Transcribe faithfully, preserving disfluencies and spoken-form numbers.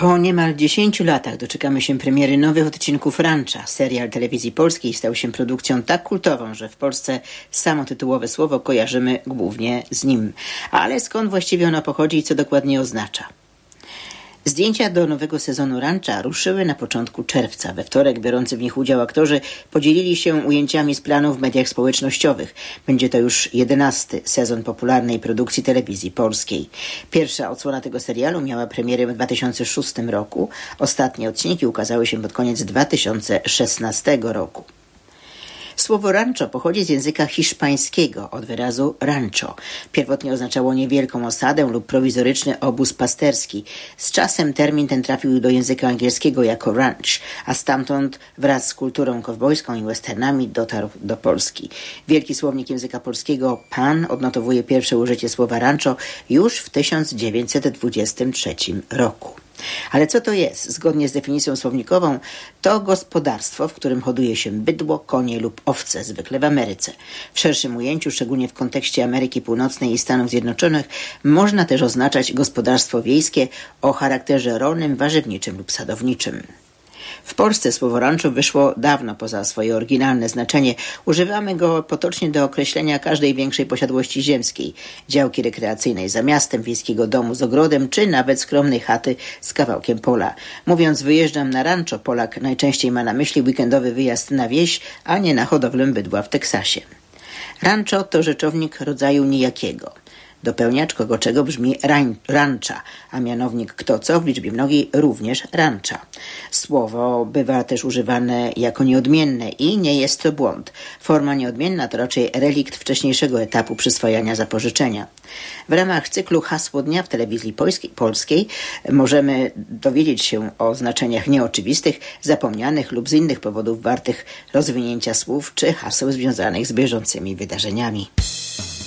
Po niemal dziesięciu latach doczekamy się premiery nowych odcinków Rancha. Serial Telewizji Polskiej stał się produkcją tak kultową, że w Polsce samo tytułowe słowo kojarzymy głównie z nim. Ale skąd właściwie ono pochodzi i co dokładnie oznacza? Zdjęcia do nowego sezonu Rancha ruszyły na początku czerwca. We wtorek biorący w nich udział aktorzy podzielili się ujęciami z planu w mediach społecznościowych. Będzie to już jedenasty sezon popularnej produkcji Telewizji Polskiej. Pierwsza odsłona tego serialu miała premierę w dwa tysiące szóstym roku. Ostatnie odcinki ukazały się pod koniec dwa tysiące szesnastego roku. Słowo rancho pochodzi z języka hiszpańskiego od wyrazu rancho. Pierwotnie oznaczało niewielką osadę lub prowizoryczny obóz pasterski. Z czasem termin ten trafił do języka angielskiego jako ranch, a stamtąd wraz z kulturą kowbojską i westernami dotarł do Polski. Wielki słownik języka polskiego Pan odnotowuje pierwsze użycie słowa rancho już w tysiąc dziewięćset dwudziestym trzecim roku. Ale co to jest? Zgodnie z definicją słownikową to gospodarstwo, w którym hoduje się bydło, konie lub owce, zwykle w Ameryce. W szerszym ujęciu, szczególnie w kontekście Ameryki Północnej i Stanów Zjednoczonych, można też oznaczać gospodarstwo wiejskie o charakterze rolnym, warzywniczym lub sadowniczym. W Polsce słowo rancho wyszło dawno poza swoje oryginalne znaczenie. Używamy go potocznie do określenia każdej większej posiadłości ziemskiej, działki rekreacyjnej za miastem, wiejskiego domu z ogrodem, czy nawet skromnej chaty z kawałkiem pola. Mówiąc wyjeżdżam na rancho, Polak najczęściej ma na myśli weekendowy wyjazd na wieś, a nie na hodowlę bydła w Teksasie. Rancho to rzeczownik rodzaju nijakiego. Dopełniacz kogo czego brzmi rań, rancha, a mianownik kto co w liczbie mnogiej również rancha. Słowo bywa też używane jako nieodmienne i nie jest to błąd. Forma nieodmienna to raczej relikt wcześniejszego etapu przyswajania zapożyczenia. W ramach cyklu Hasło Dnia w Telewizji Polskiej, Polskiej możemy dowiedzieć się o znaczeniach nieoczywistych, zapomnianych lub z innych powodów wartych rozwinięcia słów czy haseł związanych z bieżącymi wydarzeniami.